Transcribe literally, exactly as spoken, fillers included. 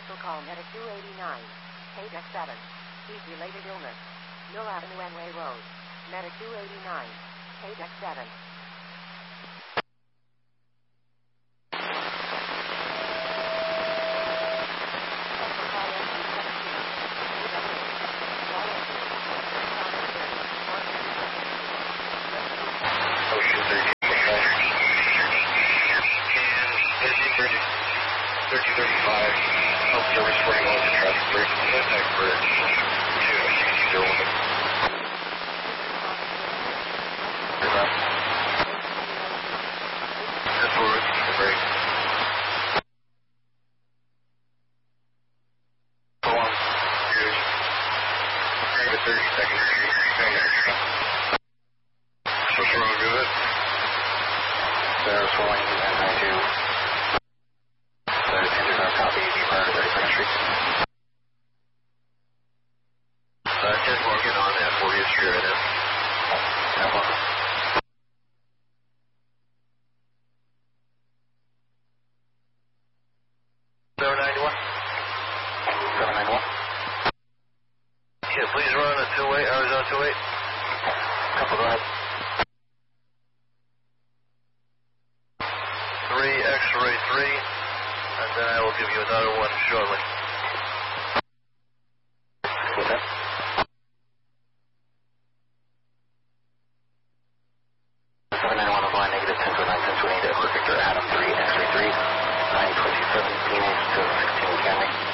Emergency call Medic two eighty-nine. Page X seven. Heat-related illness. Mill Avenue Enway Road. Medic two eighty-nine. Page X seven. thirty thirty-five, health service forty miles of traffic break, contact bridge two six zero one. That's where we're the break. Go on, good. Grab a thirty seconds, what's wrong with it? There's one and ninety-two. Copy, be part of the country. Uh, ten Morgan on that fortieth Street right now. Yeah, welcome. seven ninety-one. seven ninety-one. Yeah, please run a two eight, Arizona two eight. Couple, go ahead. three X-ray three. And then I will give you another one shortly. Okay. seven ninety-one on line, negative ten to nine, ten twenty, Edward Victor Adam three, X-ray three, nine twenty-seven, Phoenix to sixteen County.